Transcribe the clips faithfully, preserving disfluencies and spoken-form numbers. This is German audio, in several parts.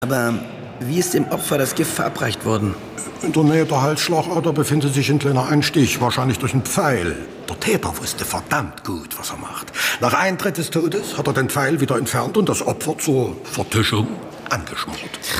Aber wie ist dem Opfer das Gift verabreicht worden? In der Nähe der Halsschlagader befindet sich ein kleiner Einstich, wahrscheinlich durch einen Pfeil. Der Täter wusste verdammt gut, was er macht. Nach Eintritt des Todes hat er den Pfeil wieder entfernt und das Opfer zur Vertuschung angeschmort.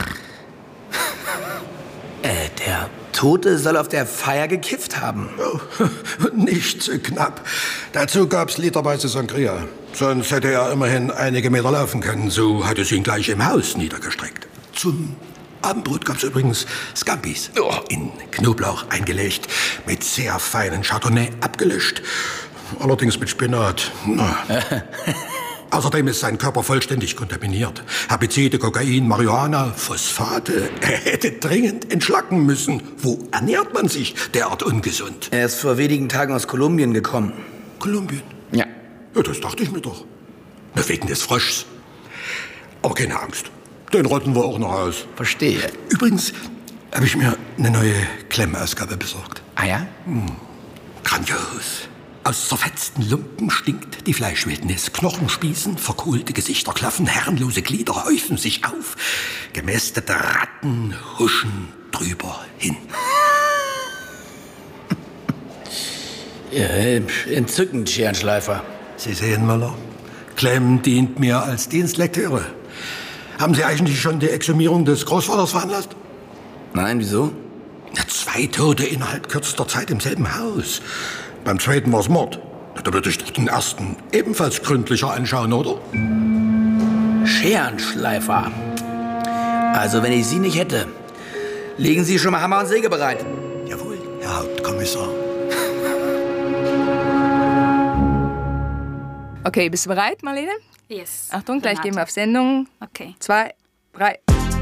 Äh, der Tote soll auf der Feier gekifft haben. Oh, nicht so knapp. Dazu gab's literweise Sangria. Sonst hätte er immerhin einige Meter laufen können. So hat es ihn gleich im Haus niedergestreckt. Zum Abendbrot gab's übrigens Scampis. Oh, in Knoblauch eingelegt, mit sehr feinen Chardonnay abgelöscht. Allerdings mit Spinat. Außerdem ist sein Körper vollständig kontaminiert. Herbizide, Kokain, Marihuana, Phosphate. Er hätte dringend entschlacken müssen. Wo ernährt man sich derart ungesund? Er ist vor wenigen Tagen aus Kolumbien gekommen. Kolumbien? Ja. Ja, das dachte ich mir doch. Na, wegen des Froschs. Aber keine Angst. Den rotten wir auch noch aus. Verstehe. Übrigens habe ich mir eine neue Klemmausgabe besorgt. Ah ja? Hm. Grandios. Aus zerfetzten Lumpen stinkt die Fleischwildnis. Knochenspießen, verkohlte Gesichter klaffen, herrenlose Glieder häufen sich auf. Gemästete Ratten huschen drüber hin. Ja, entzückend, Scherenschleifer. Sie sehen, Müller, Klemm dient mir als Dienstlektüre. Haben Sie eigentlich schon die Exhumierung des Großvaters veranlasst? Nein, wieso? Na, zwei Tote innerhalb kürzester Zeit im selben Haus. Beim zweiten war es Mord. Da würde ich doch den ersten ebenfalls gründlicher anschauen, oder? Scherenschleifer. Also, wenn ich Sie nicht hätte, legen Sie schon mal Hammer und Säge bereit. Jawohl, Herr Hauptkommissar. Okay, bist du bereit, Marlene? Yes. Achtung, gleich Renate. gehen wir auf Sendung. Okay. Zwei, drei.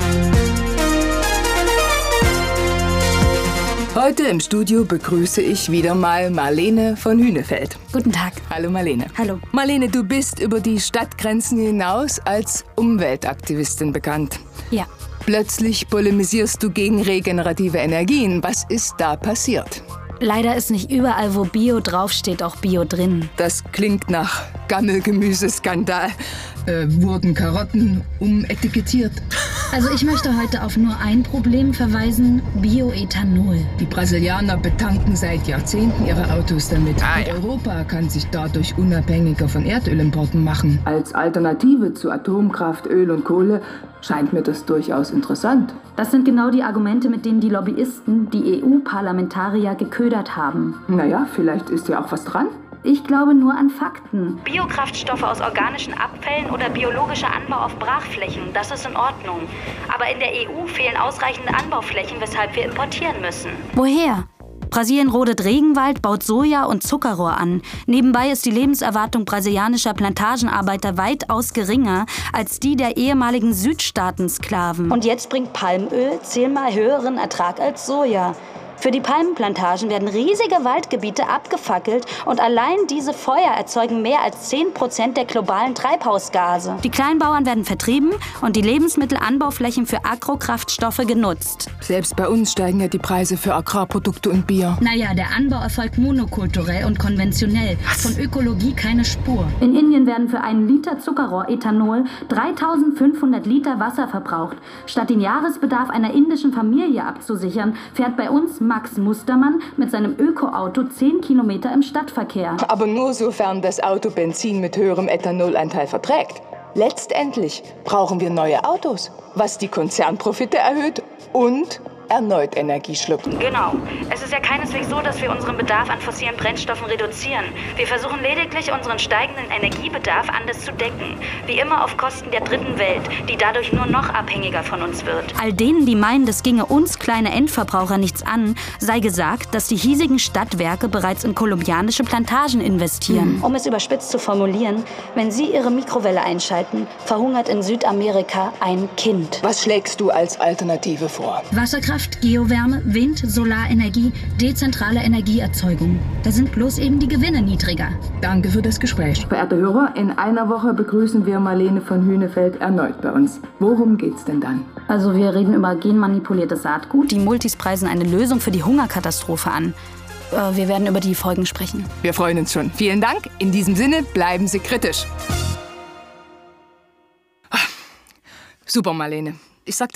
Heute im Studio begrüße ich wieder mal Marlene von Hünefeld. Guten Tag. Hallo Marlene. Hallo. Marlene, du bist über die Stadtgrenzen hinaus als Umweltaktivistin bekannt. Ja. Plötzlich polemisierst du gegen regenerative Energien. Was ist da passiert? Leider ist nicht überall, wo Bio draufsteht, auch Bio drin. Das klingt nach Gammelgemüseskandal. Äh, wurden Karotten umetikettiert? Also ich möchte heute auf nur ein Problem verweisen, Bioethanol. Die Brasilianer betanken seit Jahrzehnten ihre Autos damit. Ah, Und ja. Europa kann sich dadurch unabhängiger von Erdölimporten machen. Als Alternative zu Atomkraft, Öl und Kohle scheint mir das durchaus interessant. Das sind genau die Argumente, mit denen die Lobbyisten die E U-Parlamentarier geködert haben. Naja, vielleicht ist ja auch was dran. Ich glaube nur an Fakten. Biokraftstoffe aus organischen Abfällen oder biologischer Anbau auf Brachflächen, das ist in Ordnung. Aber in der E U fehlen ausreichende Anbauflächen, weshalb wir importieren müssen. Woher? Brasilien rodet Regenwald, baut Soja und Zuckerrohr an. Nebenbei ist die Lebenserwartung brasilianischer Plantagenarbeiter weitaus geringer als die der ehemaligen Südstaatensklaven. Und jetzt bringt Palmöl zehnmal höheren Ertrag als Soja. Für die Palmenplantagen werden riesige Waldgebiete abgefackelt und allein diese Feuer erzeugen mehr als zehn Prozent der globalen Treibhausgase. Die Kleinbauern werden vertrieben und die Lebensmittelanbauflächen für Agrokraftstoffe genutzt. Selbst bei uns steigen ja die Preise für Agrarprodukte und Bier. Naja, der Anbau erfolgt monokulturell und konventionell. Von Ökologie keine Spur. In Indien werden für einen Liter Zuckerrohr Ethanol dreitausendfünfhundert Liter Wasser verbraucht. Statt den Jahresbedarf einer indischen Familie abzusichern, fährt bei uns Max Mustermann mit seinem Ökoauto zehn Kilometer im Stadtverkehr. Aber nur sofern das Auto Benzin mit höherem Ethanolanteil verträgt. Letztendlich brauchen wir neue Autos, was die Konzernprofite erhöht und erneut Energie schluckt. Genau. Es ist ja keineswegs so, dass wir unseren Bedarf an fossilen Brennstoffen reduzieren. Wir versuchen lediglich, unseren steigenden Energiebedarf anders zu decken. Wie immer auf Kosten der dritten Welt, die dadurch nur noch abhängiger von uns wird. All denen, die meinen, das ginge uns kleine Endverbraucher nichts an, sei gesagt, dass die hiesigen Stadtwerke bereits in kolumbianische Plantagen investieren. Um es überspitzt zu formulieren, wenn Sie Ihre Mikrowelle einschalten, verhungert in Südamerika ein Kind. Was schlägst du als Alternative vor? Wasserkraft, Geowärme, Wind, Solarenergie, dezentrale Energieerzeugung. Da sind bloß eben die Gewinne niedriger. Danke für das Gespräch. Verehrte Hörer, in einer Woche begrüßen wir Marlene von Hünefeld erneut bei uns. Worum geht's denn dann? Also wir reden über genmanipuliertes Saatgut. Die Multis preisen eine Lösung für die Hungerkatastrophe an. Äh, Wir werden über die Folgen sprechen. Wir freuen uns schon. Vielen Dank. In diesem Sinne, bleiben Sie kritisch. Ah, super, Marlene. Ich sag dir